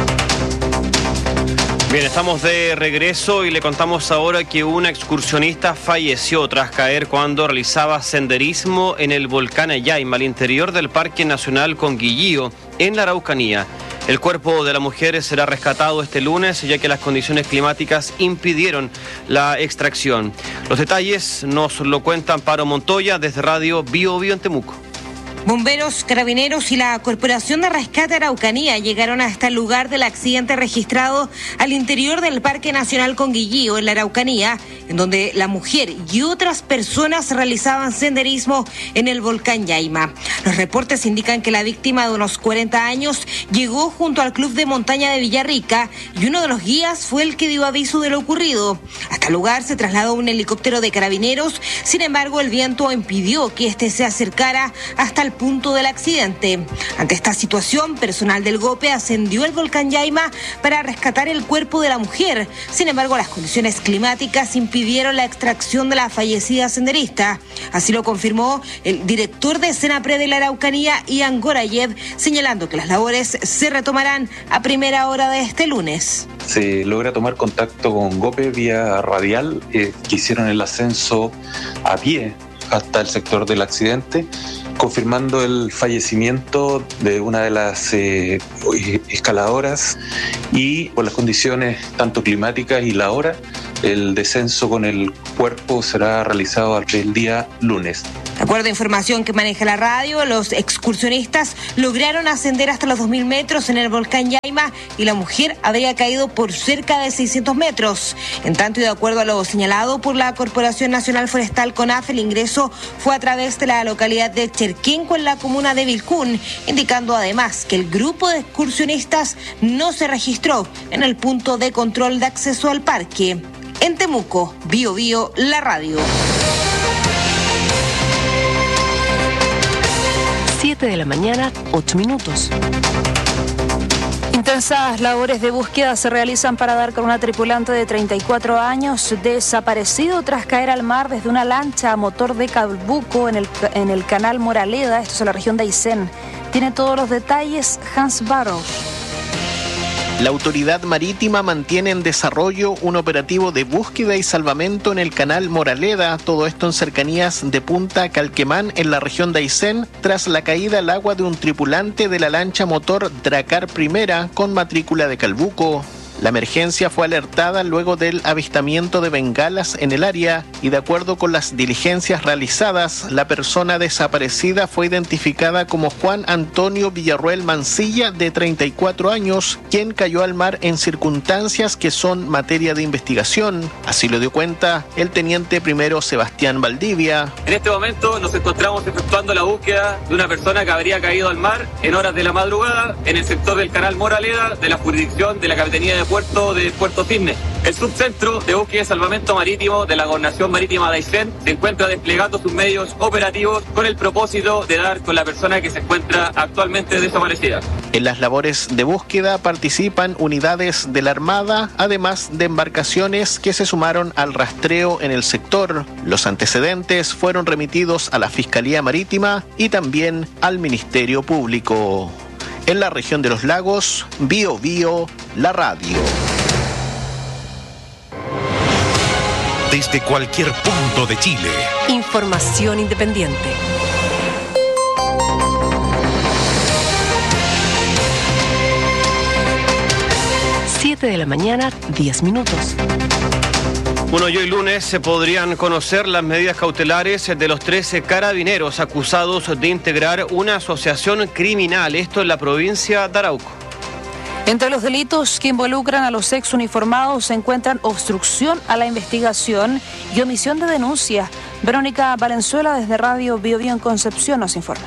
Bien, estamos de regreso y le contamos ahora que una excursionista falleció tras caer cuando realizaba senderismo en el volcán Ayaima, al interior del Parque Nacional Conguillío, en la Araucanía. El cuerpo de la mujer será rescatado este lunes, ya que las condiciones climáticas impidieron la extracción. Los detalles nos lo cuenta Amparo Montoya desde Radio Bio Bio en Temuco. Bomberos, carabineros y la Corporación de Rescate Araucanía llegaron hasta el lugar del accidente registrado al interior del Parque Nacional Conguillío, en la Araucanía, en donde la mujer y otras personas realizaban senderismo en el volcán Yaima. Los reportes indican que la víctima, de unos 40 años, llegó junto al Club de Montaña de Villarrica y uno de los guías fue el que dio aviso de lo ocurrido. Hasta el lugar se trasladó un helicóptero de carabineros, sin embargo el viento impidió que este se acercara hasta el punto del accidente. Ante esta situación, personal del GOPE ascendió al volcán Yaima para rescatar el cuerpo de la mujer. Sin embargo, las condiciones climáticas impidieron la extracción de la fallecida senderista. Así lo confirmó el director de Senapred de la Araucanía, Ian Gorayev, señalando que las labores se retomarán a primera hora de este lunes. Se logra tomar contacto con GOPE vía radial, que hicieron el ascenso a pie hasta el sector del accidente, confirmando el fallecimiento de una de las escaladoras, y por las condiciones tanto climáticas y la hora, el descenso con el cuerpo será realizado el día lunes. De acuerdo a información que maneja la radio, los excursionistas lograron ascender hasta los 2.000 metros en el volcán Yaima y la mujer habría caído por cerca de 600 metros. En tanto, y de acuerdo a lo señalado por la Corporación Nacional Forestal CONAF, el ingreso fue a través de la localidad de Cherquenco, en la comuna de Vilcún, indicando además que el grupo de excursionistas no se registró en el punto de control de acceso al parque. En Temuco, Bio Bio, la radio. 7 de la mañana, 8 minutos. Intensas labores de búsqueda se realizan para dar con una tripulante de 34 años desaparecido tras caer al mar desde una lancha a motor de Calbuco en el canal Moraleda, esto es en la región de Aysén. Tiene todos los detalles Hans Barrow. La autoridad marítima mantiene en desarrollo un operativo de búsqueda y salvamento en el canal Moraleda, todo esto en cercanías de Punta Calquemán, en la región de Aysén, tras la caída al agua de un tripulante de la lancha motor Dracar I con matrícula de Calbuco. La emergencia fue alertada luego del avistamiento de bengalas en el área y, de acuerdo con las diligencias realizadas, la persona desaparecida fue identificada como Juan Antonio Villarruel Mancilla, de 34 años, quien cayó al mar en circunstancias que son materia de investigación. Así lo dio cuenta el teniente primero Sebastián Valdivia. En este momento nos encontramos efectuando la búsqueda de una persona que habría caído al mar en horas de la madrugada en el sector del canal Moraleda de la jurisdicción de la Capitanía de puerto de Puerto Cisne. El subcentro de búsqueda y salvamento marítimo de la Gobernación Marítima de Aysén se encuentra desplegando sus medios operativos con el propósito de dar con la persona que se encuentra actualmente desaparecida. En las labores de búsqueda participan unidades de la Armada, además de embarcaciones que se sumaron al rastreo en el sector. Los antecedentes fueron remitidos a la Fiscalía Marítima y también al Ministerio Público. En la región de los lagos, Bío Bío, la radio. Desde cualquier punto de Chile. Información independiente. 7 de la mañana, 10 minutos. Bueno, y hoy lunes se podrían conocer las medidas cautelares de los 13 carabineros acusados de integrar una asociación criminal, esto en la provincia de Arauco. Entre los delitos que involucran a los exuniformados se encuentran obstrucción a la investigación y omisión de denuncia. Verónica Valenzuela desde Radio Bío Bío en Concepción nos informa.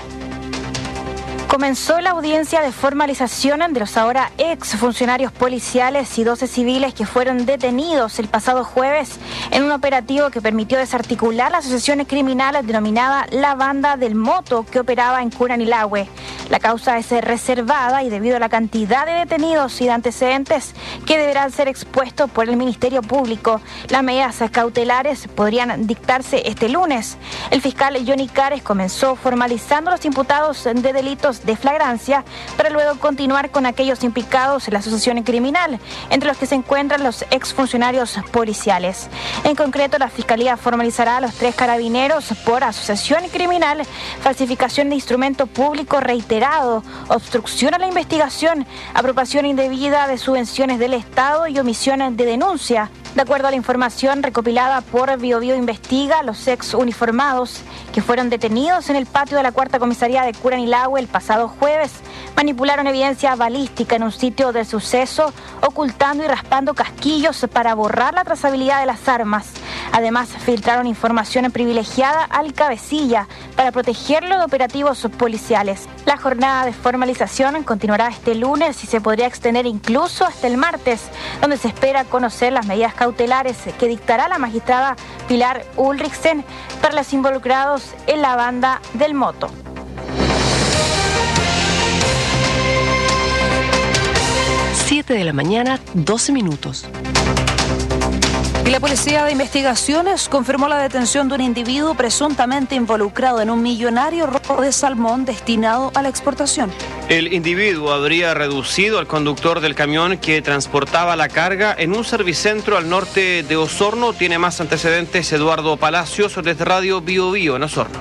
Comenzó la audiencia de formalización de los ahora ex funcionarios policiales y 12 civiles que fueron detenidos el pasado jueves en un operativo que permitió desarticular la asociación criminal denominada La Banda del Moto que operaba en Curanilahue. La causa es reservada y debido a la cantidad de detenidos y de antecedentes que deberán ser expuestos por el Ministerio Público, las medidas cautelares podrían dictarse este lunes. El fiscal Johnny Cares comenzó formalizando los imputados de delitos de flagrancia para luego continuar con aquellos implicados en la asociación criminal, entre los que se encuentran los exfuncionarios policiales. En concreto, la Fiscalía formalizará a los 3 carabineros por asociación criminal, falsificación de instrumento público reiterado, obstrucción a la investigación, apropiación indebida de subvenciones del Estado y omisión de denuncia. De acuerdo a la información recopilada por Bío Bío Investiga, los ex uniformados que fueron detenidos en el patio de la Cuarta Comisaría de Curanilahue el pasado jueves manipularon evidencia balística en un sitio del suceso, ocultando y raspando casquillos para borrar la trazabilidad de las armas. Además, filtraron información privilegiada al cabecilla para protegerlo de operativos policiales. La jornada de formalización continuará este lunes y se podría extender incluso hasta el martes, donde se espera conocer las medidas cautelares que dictará la magistrada Pilar Ulrichsen para los involucrados en la Banda del Moto. De la mañana, 12 minutos. Y la Policía de Investigaciones confirmó la detención de un individuo presuntamente involucrado en un millonario robo de salmón destinado a la exportación. El individuo habría reducido al conductor del camión que transportaba la carga en un servicentro al norte de Osorno. Tiene más antecedentes Eduardo Palacios desde Radio Bío Bío en Osorno.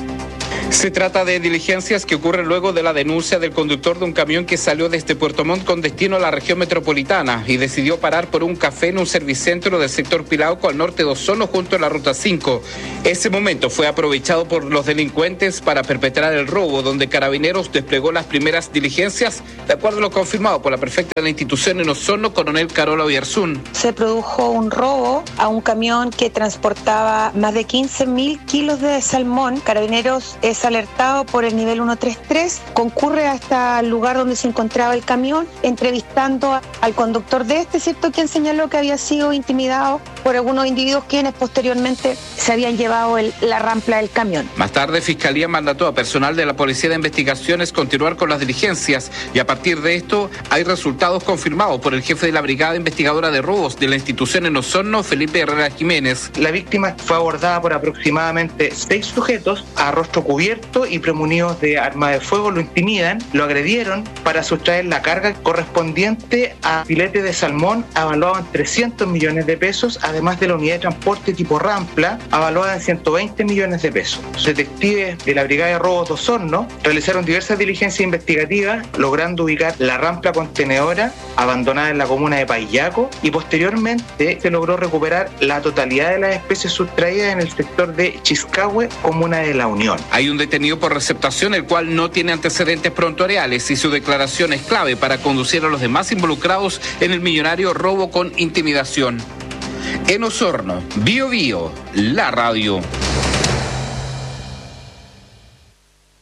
Se trata de diligencias que ocurren luego de la denuncia del conductor de un camión que salió desde Puerto Montt con destino a la región metropolitana y decidió parar por un café en un servicentro del sector Pilauco al norte de Osorno junto a la Ruta 5. Ese momento fue aprovechado por los delincuentes para perpetrar el robo, donde Carabineros desplegó las primeras diligencias, de acuerdo a lo confirmado por la prefecta de la institución en Osorno, coronel Carola Oyarzún. Se produjo un robo a un camión que transportaba más de 15.000 kilos de salmón. Carabineros es alertado por el nivel 133, concurre hasta el lugar donde se encontraba el camión, entrevistando al conductor de este, ¿cierto?, quien señaló que había sido intimidado por algunos individuos quienes posteriormente se habían llevado la rampla del camión. Más tarde, Fiscalía mandató a personal de la Policía de Investigaciones continuar con las diligencias y a partir de esto hay resultados confirmados por el jefe de la Brigada Investigadora de Robos de la institución en Osorno, Felipe Herrera Jiménez. La víctima fue abordada por aproximadamente 6 sujetos a rostro cubierto y premunidos de arma de fuego. Lo intimidan, lo agredieron para sustraer la carga correspondiente a filete de salmón avaluado en 300 millones de pesos, además de la unidad de transporte tipo rampla avaluada en 120 millones de pesos. Los detectives de la Brigada de Robos de Osorno realizaron diversas diligencias investigativas, logrando ubicar la rampla contenedora abandonada en la comuna de Paillaco y posteriormente se logró recuperar la totalidad de las especies sustraídas en el sector de Chiscahue, comuna de La Unión. Hay un detenido por receptación, el cual no tiene antecedentes prontuariales y su declaración es clave para conducir a los demás involucrados en el millonario robo con intimidación. En Osorno, Bío Bío, la radio.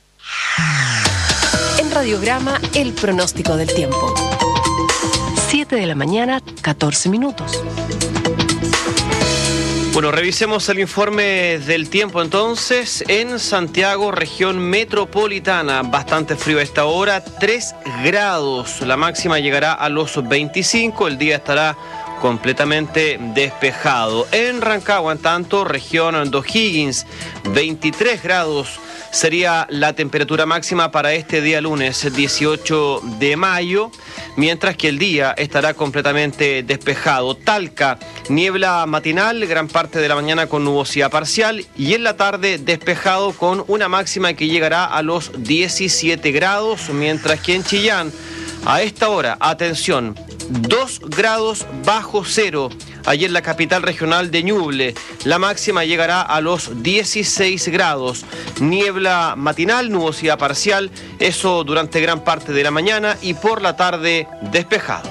En Radiograma, el pronóstico del tiempo. 7 de la mañana, 14 minutos. Bueno, revisemos el informe del tiempo entonces. En Santiago, región metropolitana, bastante frío a esta hora, 3 grados. La máxima llegará a los 25, el día estará completamente despejado. En Rancagua, en tanto, región de O'Higgins, 23 grados. Sería la temperatura máxima para este día lunes 18 de mayo, mientras que el día estará completamente despejado. Talca, niebla matinal, gran parte de la mañana con nubosidad parcial y en la tarde despejado con una máxima que llegará a los 17 grados, mientras que en Chillán, a esta hora, atención, 2 grados bajo cero. Allí en la capital regional de Ñuble, la máxima llegará a los 16 grados. Niebla matinal, nubosidad parcial, eso durante gran parte de la mañana y por la tarde despejado.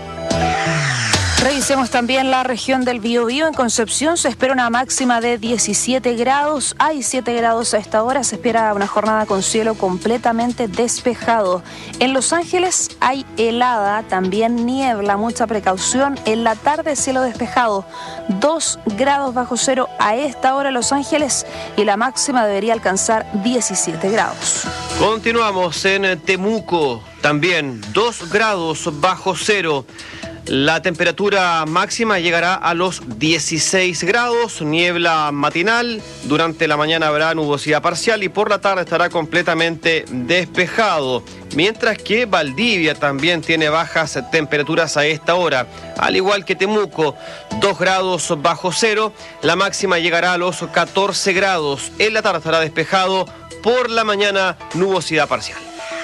Revisemos también la región del Biobío. En Concepción se espera una máxima de 17 grados. Hay 7 grados a esta hora. Se espera una jornada con cielo completamente despejado. En Los Ángeles hay helada, también niebla, mucha precaución. En la tarde cielo despejado, 2 grados bajo cero a esta hora en Los Ángeles y la máxima debería alcanzar 17 grados. Continuamos en Temuco, también 2 grados bajo cero. La temperatura máxima llegará a los 16 grados, niebla matinal, durante la mañana habrá nubosidad parcial y por la tarde estará completamente despejado. Mientras que Valdivia también tiene bajas temperaturas a esta hora, al igual que Temuco, 2 grados bajo cero, la máxima llegará a los 14 grados, en la tarde estará despejado, por la mañana nubosidad parcial.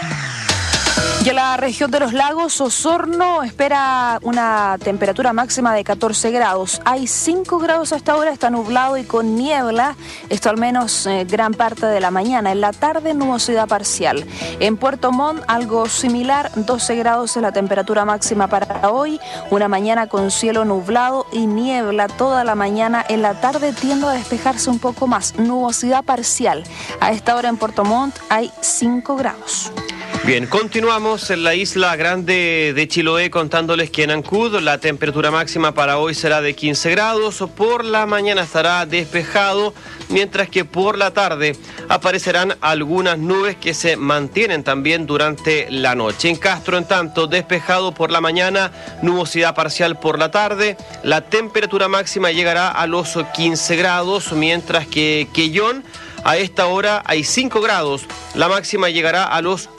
Y en la región de los lagos, Osorno espera una temperatura máxima de 14 grados. Hay 5 grados hasta ahora, está nublado y con niebla, esto al menos gran parte de la mañana. En la tarde, nubosidad parcial. En Puerto Montt, algo similar, 12 grados es la temperatura máxima para hoy. Una mañana con cielo nublado y niebla toda la mañana. En la tarde tiende a despejarse un poco más, nubosidad parcial. A esta hora en Puerto Montt hay 5 grados. Bien, continuamos en la isla grande de Chiloé contándoles que en Ancud la temperatura máxima para hoy será de 15 grados, por la mañana estará despejado, mientras que por la tarde aparecerán algunas nubes que se mantienen también durante la noche. En Castro, en tanto, despejado por la mañana, nubosidad parcial por la tarde, la temperatura máxima llegará a los 15 grados, mientras que Quellón, a esta hora hay 5 grados, la máxima llegará a los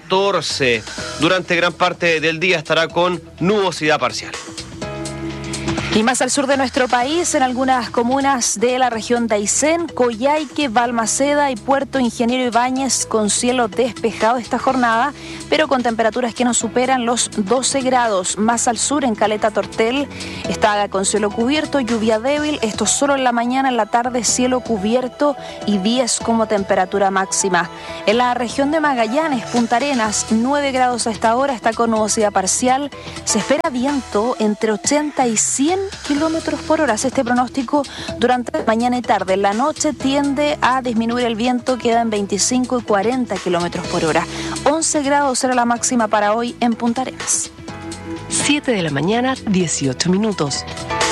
14. Durante gran parte del día estará con nubosidad parcial. Y más al sur de nuestro país, en algunas comunas de la región de Aysén, Coyhaique, Balmaceda y Puerto Ingeniero Ibáñez con cielo despejado esta jornada, pero con temperaturas que no superan los 12 grados. Más al sur, en Caleta Tortel, está con cielo cubierto, lluvia débil, esto solo en la mañana, en la tarde cielo cubierto y 10 como temperatura máxima. En la región de Magallanes, Punta Arenas, 9 grados a esta hora, está con nubosidad parcial, se espera viento entre 80 y 100 kilómetros por hora. Este pronóstico durante mañana y tarde. En la noche tiende a disminuir el viento, queda en 25 y 40 kilómetros por hora. 11 grados será la máxima para hoy en Punta Arenas. 7 de la mañana, 18 minutos.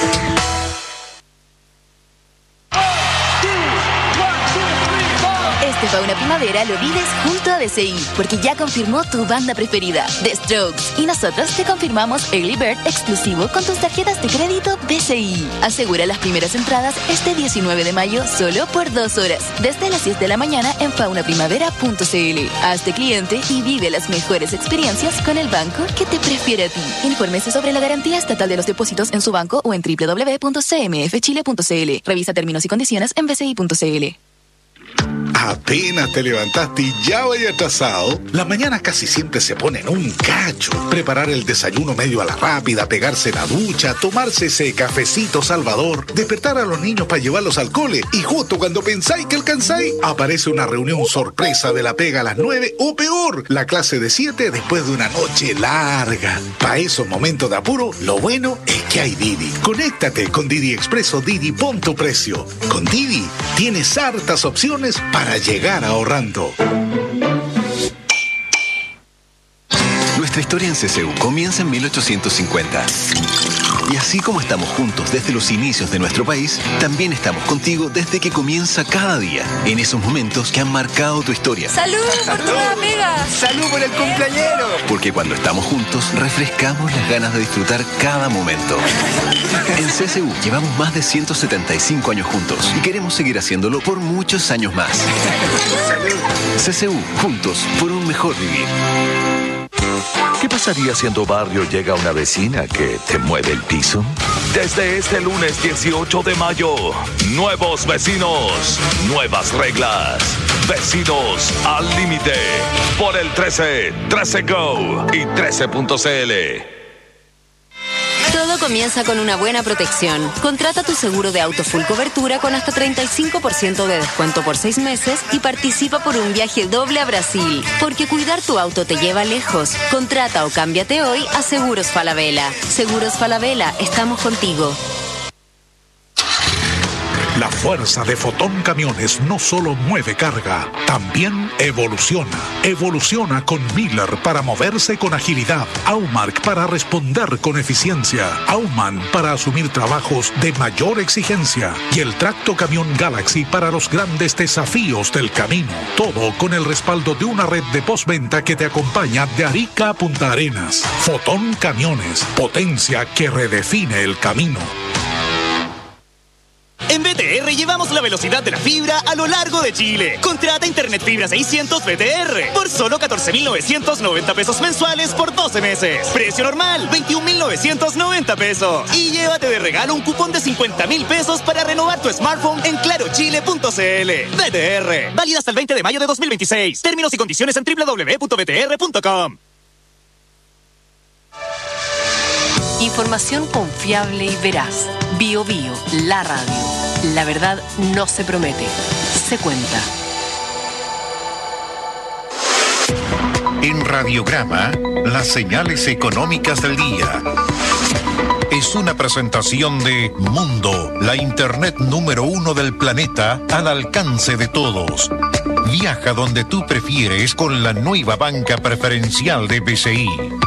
Fauna Primavera lo vives junto a DCI, porque ya confirmó tu banda preferida, The Strokes. Y nosotros te confirmamos Early Bird exclusivo con tus tarjetas de crédito DCI. Asegura las primeras entradas este 19 de mayo solo por 2 horas, desde las 10 de la mañana en faunaprimavera.cl. Hazte cliente y vive las mejores experiencias con el banco que te prefiere a ti. Infórmese sobre la garantía estatal de los depósitos en su banco o en www.cmfchile.cl. Revisa términos y condiciones en bci.cl. Apenas te levantaste y ya vaya atrasado. Las mañanas casi siempre se ponen un cacho. Preparar el desayuno medio a la rápida, pegarse la ducha, tomarse ese cafecito salvador, despertar a los niños para llevarlos al cole y justo cuando pensáis que alcanzáis, aparece una reunión sorpresa de la pega a las 9 o peor, la clase de 7 después de una noche larga. Para esos momentos de apuro, lo bueno es que hay Didi. Conéctate con Didi Express o Didi Pon tu Precio. Con Didi tienes hartas opciones para llegar ahorrando. Nuestra Nuestra historia en CCU comienza en 1850. Y así como estamos juntos desde los inicios de nuestro país, también estamos contigo desde que comienza cada día, en esos momentos que han marcado tu historia. ¡Salud por tu nueva pega! ¡Salud por el cumpleañero! Porque cuando estamos juntos, refrescamos las ganas de disfrutar cada momento. En CCU llevamos más de 175 años juntos y queremos seguir haciéndolo por muchos años más. CCU, juntos por un mejor vivir. ¿Qué pasaría si en tu barrio llega una vecina que te mueve el piso? Desde este lunes 18 de mayo, nuevos vecinos, nuevas reglas. Vecinos al límite. Por el 13, 13 Go y 13.cl. Todo comienza con una buena protección. Contrata tu seguro de auto full cobertura con hasta 35% de descuento por 6 meses y participa por un viaje doble a Brasil. Porque cuidar tu auto te lleva lejos. Contrata o cámbiate hoy a Seguros Falabella. Seguros Falabella, estamos contigo. La fuerza de Fotón Camiones no solo mueve carga, también evoluciona. Evoluciona con Miller para moverse con agilidad, Aumark para responder con eficiencia, Aumann para asumir trabajos de mayor exigencia y el Tracto Camión Galaxy para los grandes desafíos del camino. Todo con el respaldo de una red de postventa que te acompaña de Arica a Punta Arenas. Fotón Camiones, potencia que redefine el camino. En BTR llevamos la velocidad de la fibra a lo largo de Chile. Contrata Internet Fibra 600 BTR por solo 14.990 pesos mensuales por 12 meses. Precio normal, 21.990 pesos. Y llévate de regalo un cupón de 50.000 pesos para renovar tu smartphone en clarochile.cl. BTR, válida hasta el 20 de mayo de 2026. Términos y condiciones en www.btr.com. Información confiable y veraz. BioBio, la radio. La verdad no se promete, se cuenta. En Radiograma, las señales económicas del día. Es una presentación de Mundo, la internet número 1 del planeta al alcance de todos. Viaja donde tú prefieres con la nueva banca preferencial de BCI.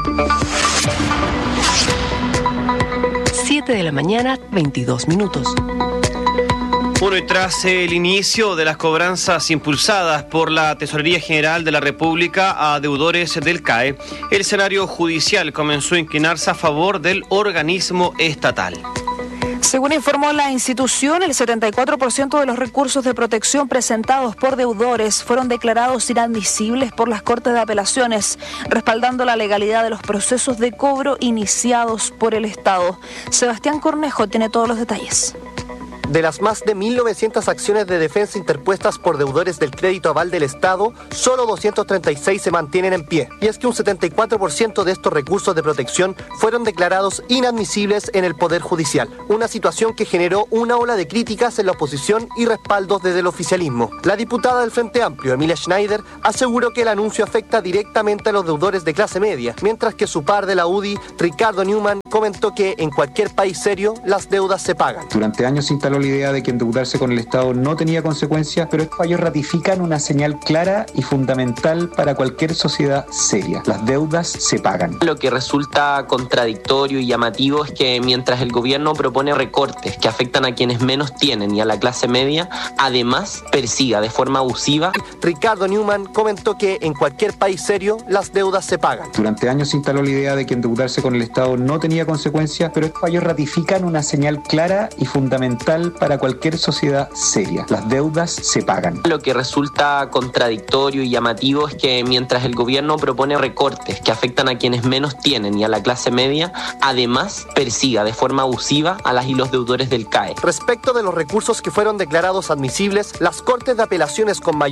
7 de la mañana, 22 minutos. Bueno, y tras el inicio de las cobranzas impulsadas por la Tesorería General de la República a deudores del CAE, el escenario judicial comenzó a inclinarse a favor del organismo estatal. Según informó la institución, el 74% de los recursos de protección presentados por deudores fueron declarados inadmisibles por las Cortes de Apelaciones, respaldando la legalidad de los procesos de cobro iniciados por el Estado. Sebastián Cornejo tiene todos los detalles. De las más de 1.900 acciones de defensa interpuestas por deudores del crédito aval del Estado, solo 236 se mantienen en pie. Y es que un 74% de estos recursos de protección fueron declarados inadmisibles en el Poder Judicial. Una situación que generó una ola de críticas en la oposición y respaldos desde el oficialismo. La diputada del Frente Amplio, Emilia Schneider, aseguró que el anuncio afecta directamente a los deudores de clase media, mientras que su par de la UDI, Ricardo Newman, comentó que en cualquier país serio las deudas se pagan. Durante años se instaló la idea de que endeudarse con el Estado no tenía consecuencias, pero estos fallos ratifican una señal clara y fundamental para cualquier sociedad seria. Las deudas se pagan. Lo que resulta contradictorio y llamativo es que mientras el gobierno propone recortes que afectan a quienes menos tienen y a la clase media, además persiga de forma abusiva. Ricardo Newman comentó que en cualquier país serio las deudas se pagan. Durante años se instaló la idea de que endeudarse con el Estado no tenía consecuencias, pero estos fallos ratifican una señal clara y fundamental para cualquier sociedad seria. Las deudas se pagan. Lo que resulta contradictorio y llamativo es que mientras el gobierno propone recortes que afectan a quienes menos tienen y a la clase media, además persiga de forma abusiva a las y los deudores del CAE. Respecto de los recursos que fueron declarados admisibles, las Cortes de Apelaciones con mayor